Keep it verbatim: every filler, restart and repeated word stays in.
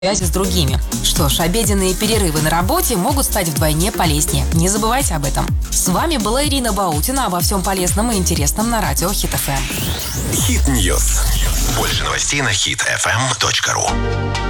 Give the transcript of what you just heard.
связи с другими. Что ж, обеденные перерывы на работе могут стать вдвойне полезнее. Не забывайте об этом. С вами была Ирина Баутина. Обо всем полезном и интересном на радио Хит эф эм. Хит Ньюс. Больше новостей на хит эф эм точка ру.